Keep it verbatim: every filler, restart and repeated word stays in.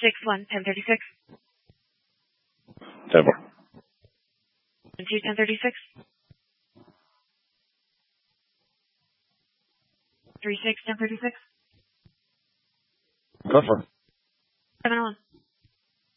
six one, ten thirty-six. ten four. two, ten thirty-six. three six, ten thirty-six. Confirm. seven oh one.